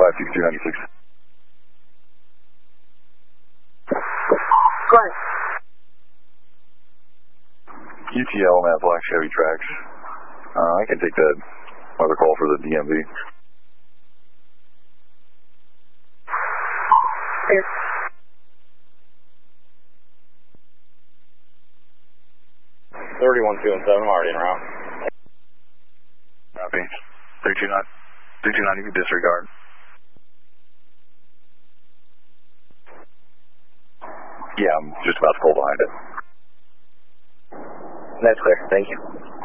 56296. Go ahead. UTL on that black Chevy Trax. I can take that other call for the DMV. Clear. $31,217, I'm already en route. Copy. 329, you can disregard. Yeah, I'm just about to pull behind it. That's clear, thank you.